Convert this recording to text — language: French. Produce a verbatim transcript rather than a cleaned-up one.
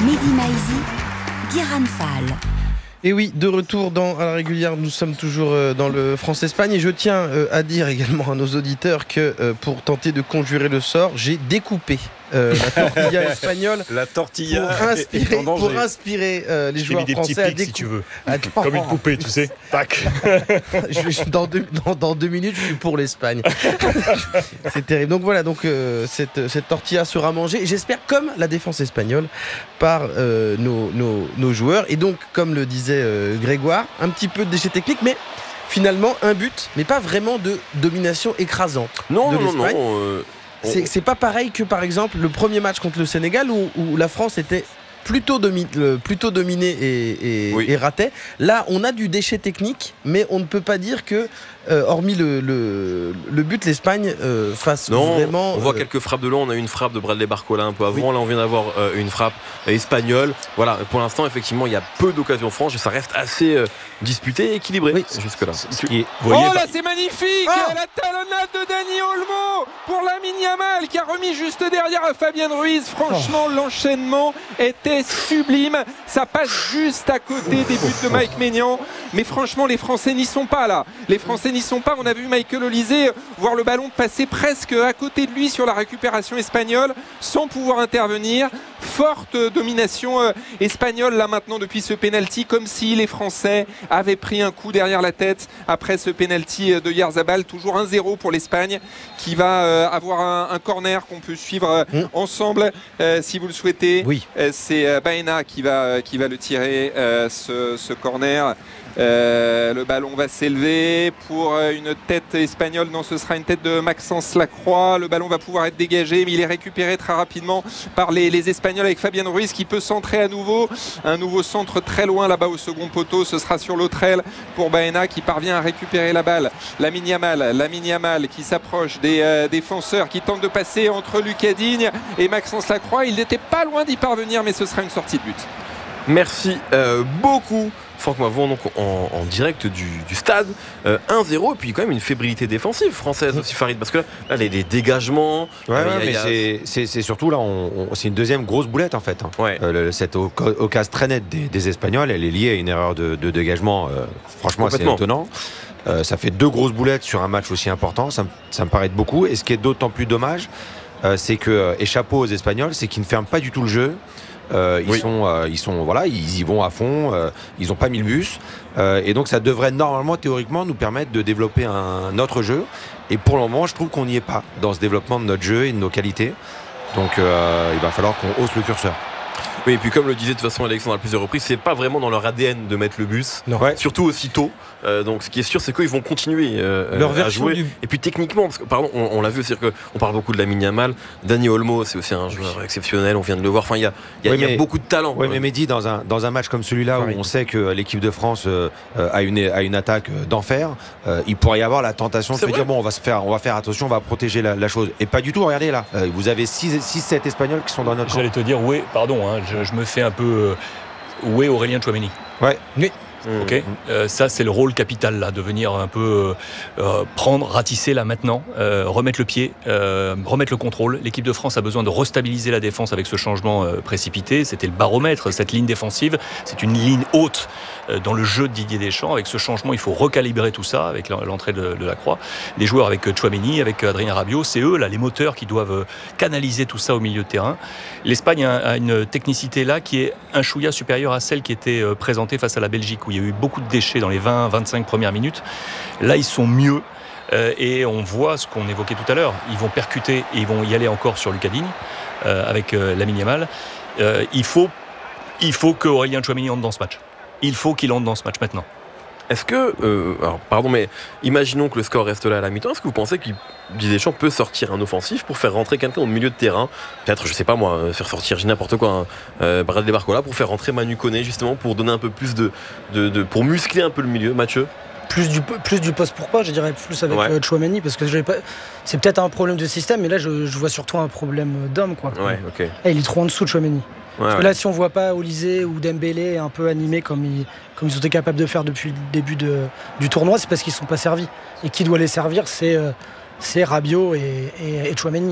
Mehdi Maizi, Guiran Fall. Et oui, de retour dans à la régulière, nous sommes toujours dans le France-Espagne et je tiens à dire également à nos auditeurs que pour tenter de conjurer le sort, j'ai découpé euh, la tortilla espagnole. La tortilla pour inspirer, pour inspirer euh, les joueurs des français petits à pics, découper. si tu veux. Attends. Comme une poupée, tu sais. Tac. je, je, dans, deux, dans, dans deux minutes, je suis pour l'Espagne. C'est terrible. Donc voilà, donc euh, cette, cette tortilla sera mangée. J'espère comme la défense espagnole par euh, nos, nos, nos joueurs. Et donc, comme le disait euh, Grégoire, un petit peu de déchets techniques, mais finalement un but, mais pas vraiment de domination écrasante non, de non, l'Espagne. Non, non. Euh, on... c'est, c'est pas pareil que par exemple le premier match contre le Sénégal où, où la France était plutôt, domi- euh, plutôt dominée et, et, oui. et ratait. Là, on a du déchet technique, mais on ne peut pas dire que, euh, hormis le, le, le but, l'Espagne euh, fasse non, vraiment... on voit euh... quelques frappes de loin. On a eu une frappe de Bradley Barcola un peu avant. Oui. Là, on vient d'avoir euh, une frappe euh, espagnole. Voilà, pour l'instant, effectivement, il y a peu d'occasions franches et ça reste assez euh, disputé et équilibré oui. jusque-là. Et, oh voyez, là, bah... c'est magnifique ah la talonnade de Dani Olmo pour Lamine Yamal qui a remis juste derrière à Fabien Ruiz. Franchement, oh. l'enchaînement était sublime. Ça passe juste à côté des buts de Mike Maignan. Mais franchement, les Français n'y sont pas là. Les Français n'y sont pas. On a vu Michael Olise voir le ballon passer presque à côté de lui sur la récupération espagnole sans pouvoir intervenir. Forte domination euh, espagnole là maintenant depuis ce penalty, comme si les Français avaient pris un coup derrière la tête après ce penalty de Yarzabal. Toujours un zéro pour l'Espagne qui va euh, avoir un, un corner qu'on peut suivre euh, mmh. ensemble euh, si vous le souhaitez. Oui. Euh, c'est euh, Baena qui va, euh, qui va le tirer euh, ce, ce corner. Euh, le ballon va s'élever pour une tête espagnole. Non, ce sera une tête de Maxence Lacroix. Le ballon va pouvoir être dégagé, mais il est récupéré très rapidement par les, les Espagnols avec Fabien Ruiz qui peut centrer à nouveau. Un nouveau centre très loin là-bas au second poteau. Ce sera sur l'autre aile pour Baena qui parvient à récupérer la balle. Lamine Yamal, Lamine Yamal qui s'approche des euh, défenseurs, qui tente de passer entre Lucas Digne et Maxence Lacroix. Il n'était pas loin d'y parvenir, mais ce sera une sortie de but. Merci euh, beaucoup. Franck Mavon donc en, en direct du, du stade, euh, un zéro et puis quand même une fébrilité défensive française aussi Farid, parce que là, là les, les dégagements ouais, euh, ouais, y a, mais y a... c'est, c'est, c'est surtout là on, on, c'est une deuxième grosse boulette en fait hein. ouais. euh, le, cette occasion très nette des, des Espagnols, elle est liée à une erreur de, de dégagement euh, franchement assez étonnant. Euh, ça fait deux grosses boulettes sur un match aussi important, ça, ça me paraît de beaucoup, et ce qui est d'autant plus dommage euh, c'est que, euh, et chapeau aux Espagnols, c'est qu'ils ne ferment pas du tout le jeu. Euh, ils, oui. sont, euh, ils sont voilà, ils y vont à fond, euh, ils n'ont pas mis le bus euh, et donc ça devrait normalement théoriquement nous permettre de développer un autre jeu, et pour le moment je trouve qu'on n'y est pas dans ce développement de notre jeu et de nos qualités, donc euh, il va falloir qu'on hausse le curseur. Oui, et puis comme le disait de toute façon Alexandre à plusieurs reprises, c'est pas vraiment dans leur A D N de mettre le bus, ouais. surtout aussitôt. Euh, donc ce qui est sûr, c'est qu'ils vont continuer euh, leur à jouer. Du... Et puis techniquement, parce que pardon, on, on l'a vu, c'est-à-dire qu'on parle beaucoup de Lamine Yamal, Dani Olmo, c'est aussi un joueur oui. exceptionnel. On vient de le voir. Enfin, il y a, y a, oui, y a mais, beaucoup de talent. Oui, mais Mehdi, dans un dans un match comme celui-là où on sait que l'équipe de France euh, a une a une attaque d'enfer, euh, il pourrait y avoir la tentation de se dire bon, on va se faire, on va faire attention, on va protéger la, la chose. Et pas du tout. Regardez là, euh, vous avez six sept Espagnols qui sont dans notre camp. J'allais te dire, oui, pardon, hein, je, je me fais un peu euh, où est Aurélien Tchouaméni. Ouais. Mais Ok, mmh. euh, ça c'est le rôle capital là, de venir un peu euh, prendre, ratisser là maintenant, euh, remettre le pied, euh, remettre le contrôle. L'équipe de France a besoin de restabiliser la défense avec ce changement euh, précipité. C'était le baromètre, cette ligne défensive. C'est une ligne haute euh, dans le jeu de Didier Deschamps. Avec ce changement, il faut recalibrer tout ça avec l'entrée de, de Lacroix. Les joueurs avec Tchouaméni, avec Adrien Rabiot, c'est eux là les moteurs qui doivent canaliser tout ça au milieu de terrain. L'Espagne a, a une technicité là qui est un chouïa supérieure à celle qui était euh, présentée face à la Belgique, où il y a eu beaucoup de déchets dans les vingt à vingt-cinq premières minutes. Là, ils sont mieux. Euh, et on voit ce qu'on évoquait tout à l'heure. Ils vont percuter et ils vont y aller encore sur Lucas Digne euh, avec euh, Lamine Yamal. Euh, il faut, il faut que Aurélien Tchouaméni entre dans ce match. Il faut qu'il entre dans ce match maintenant. Est-ce que, euh, alors pardon, mais imaginons que le score reste là à la mi-temps. Est-ce que vous pensez que Didier Deschamps peut sortir un offensif pour faire rentrer quelqu'un au milieu de terrain? Peut-être, je sais pas moi, faire sortir n'importe quoi, hein, euh, Bradley Barcola, pour faire rentrer Manu Koné justement, pour donner un peu plus de, de, de pour muscler un peu le milieu, Mathieu? Plus du, plus du poste pour pas, je dirais plus avec ouais. Tchouaméni, parce que j'avais pas... c'est peut-être un problème de système, mais là je, je vois surtout un problème d'homme, quoi. Ouais, ok. Et il est trop en dessous de Tchouaméni. Ouais, Parce que ouais. là, si on voit pas Olise ou Dembélé un peu animés comme ils, comme ils ont été capables de faire depuis le début de, du tournoi, c'est parce qu'ils ne sont pas servis. Et qui doit les servir, c'est, euh, c'est Rabiot et, et, et Tchouaméni.